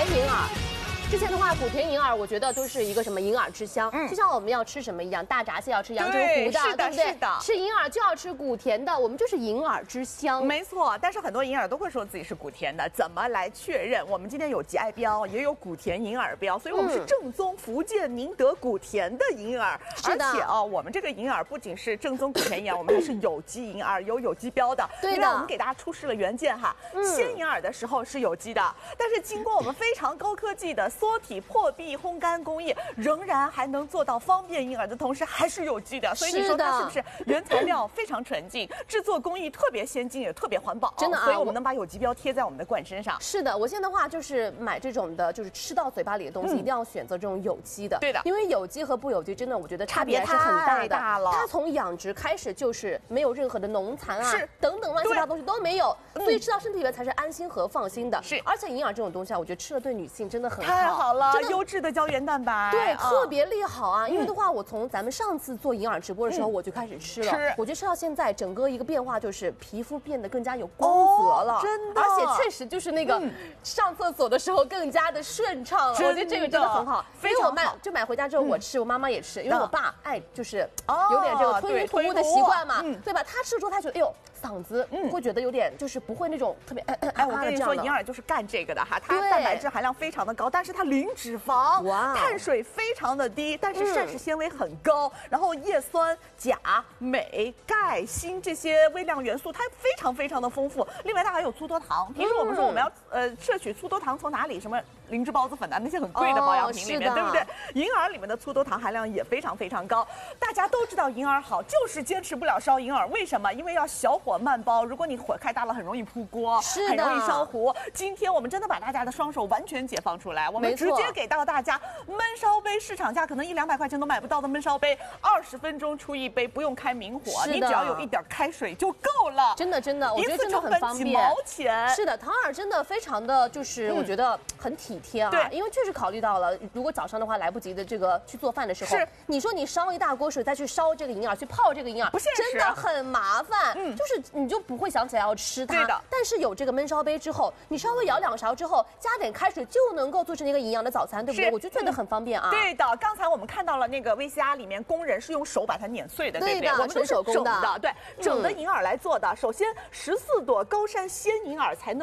银耳。之前的话，古田银耳我觉得都是一个什么银耳之乡，就像我们要吃什么一样，大闸蟹要吃阳澄湖的，对不对？ 是的。 吃银耳就要吃古田的，我们就是银耳之乡。 没错，但是很多银耳都会说自己是古田的，怎么来确认？我们今天有吉爱标，也有古田银耳标，所以我们是正宗福建宁德古田的银耳。而且我们这个银耳不仅是正宗古田银耳，我们还是有机银耳，有机标的。 对的，我们给大家出示了原件哈。鲜银耳的时候是有机的，但是经过我们非常高科技的缩体破壁烘干工艺，仍然还能做到方便银耳的同时还是有机的。所以你说它是不是原材料非常纯净，制作工艺特别先进，也特别环保？ 真的啊！ 所以我们能把有机标贴在我们的罐身上。 是的，我现在的话就是买这种的，就是吃到嘴巴里的东西，一定要选择这种有机的。 对的， 因为有机和不有机真的我觉得差别还是很大的。它从养殖开始就是没有任何的农残啊，等等乱七八糟东西都没有，所以吃到身体里面才是安心和放心的。 是， 而且营养这种东西啊，我觉得吃了对女性真的很好。 太好了，优质的胶原蛋白， 对，特别利好啊。因为的话，我从咱们上次做银耳直播的时候我就开始吃了，我觉得吃到现在整个一个变化就是皮肤变得更加有光泽了， 真的， 而且确实就是那个上厕所的时候更加的顺畅了。我觉得这个真的很好，因为我买回家之后我吃，我妈妈也吃，因为我爸爱就是有点这个吞吐的习惯嘛，对吧？他吃了之后他觉得哎呦嗓子会觉得有点就是不会那种特别哎，我跟你说，银耳就是干这个的哈，它蛋白质含量非常的高，但是它零脂肪，碳水非常的低，但是膳食纤维很高，然后叶酸、钾、镁、钙、锌这些微量元素它非常的丰富。另外它还有粗多糖，平时我们说我们要摄取粗多糖从哪里？什么灵芝孢子粉啊那些很贵的保养品里面，对不对？银耳里面的粗多糖含量也非常高。大家都知道银耳好，就是坚持不了烧银耳，为什么？因为要小火慢煲，如果你火开大了，很容易扑锅，很容易烧糊。今天我们真的把大家的双手完全解放出来，我们直接给到大家焖烧杯，市场价可能100-200块钱都买不到的焖烧杯，20分钟出一杯，不用开明火，你只要有一点开水就够了。 真的，我觉得真的很方便。 几毛钱。 是的，糖耳真的非常的就是我觉得很体贴啊。对，因为确实考虑到了，如果早上的话来不及的这个去做饭的时候，你说你烧一大锅水再去烧这个银耳，去泡这个银耳， 不现实， 真的很麻烦。就是你就不会想起来要吃它。但是有这个焖烧杯之后，你稍微舀2勺之后，加点开水就能够做成一个营养的早餐，对不对？我就觉得很方便啊。 对的，刚才我们看到了那个 VCR 里面工人是用手把它碾碎的，对不对？我们都是手工的， 对，整的银耳来做的。首先14朵高山鲜银耳才能